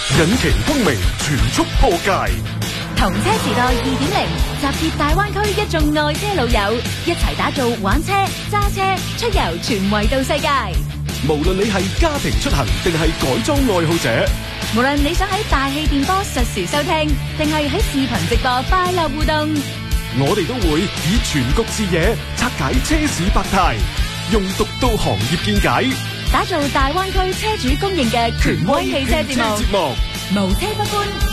引擎轟鳴，全速破界。 同車時代2.0，集結大灣區一眾愛車老友，一齊打造玩車、揸車、出遊全維度世界。 無論你係家庭出行定係改裝愛好者， 無論你想喺大氣電波實時收聽，定係喺視頻直播快樂互動， 我哋都會以全局視野拆解車市百態，用獨到行業見解， 打造大灣區車主公認嘅權威汽車節目，無車不歡。